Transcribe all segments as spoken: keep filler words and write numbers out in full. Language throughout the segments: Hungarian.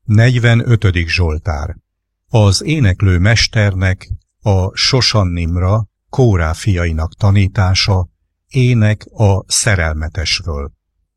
negyvenötödik Zsoltár. Az éneklő mesternek a Sosannimra, Kórá fiainak tanítása, ének a szerelmetesről.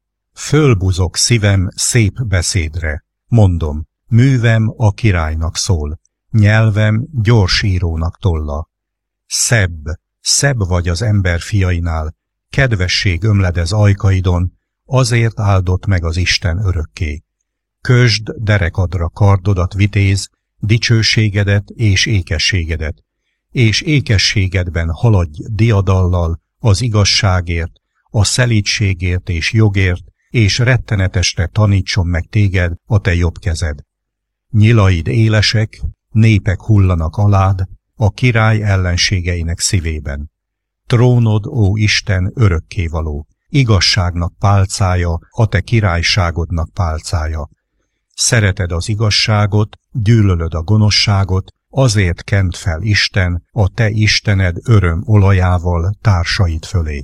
Fölbuzog szívem szép beszédre, mondom, művem a királynak szól, nyelvem gyors írónak tolla. Szebb, szebb vagy az ember fiainál, kedvesség ömledez ajkaidon, azért áldott meg az Isten örökké. Kösd derekadra kardodat, vitéz, dicsőségedet és ékességedet, és ékességedben haladj diadallal az igazságért, a szelídségért és jogért, és rettenetesre tanítson meg téged a te jobb kezed. Nyilaid élesek, népek hullanak alád, a király ellenségeinek szívében. Trónod, ó Isten, örökkévaló, igazságnak pálcája, a te királyságodnak pálcája. Szereted az igazságot, gyűlölöd a gonoszságot, azért kent fel Isten, a te Istened öröm olajával társaid fölé.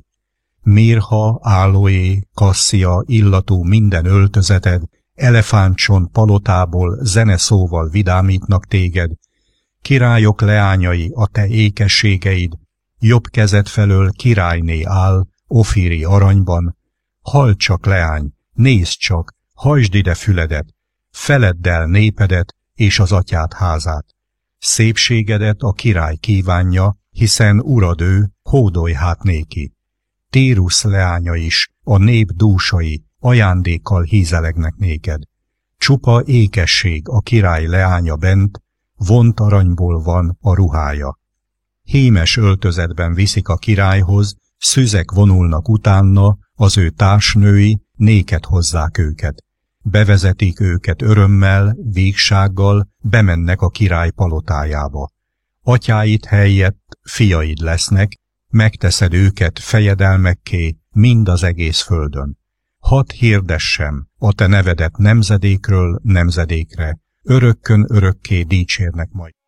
Mirha, aloé, kasszia, illatú minden öltözeted, elefántcsont palotából zeneszóval vidámítnak téged, királyok leányai a te ékességeid, jobb kezed felől királyné áll, ofíri aranyban. Hall csak, leány, nézd csak, hajtsd ide füledet, feledd el népedet és az atyád házát. Szépségedet a király kívánja, hiszen urad ő, hódolj hát néki. Tírusz leánya is, a nép dúsai, ajándékkal hízelegnek néked. Csupa ékesség a király leánya bent, vont aranyból van a ruhája. Hímes öltözetben viszik a királyhoz, szüzek vonulnak utána, az ő társnői néked hozzák őket. Bevezetik őket örömmel, végsággal, bemennek a király palotájába. Atyáid helyett fiaid lesznek, megteszed őket fejedelmekké mind az egész földön. Hadd hirdessem a te nevedet nemzedékről nemzedékre, örökkön örökké dicsérnek majd.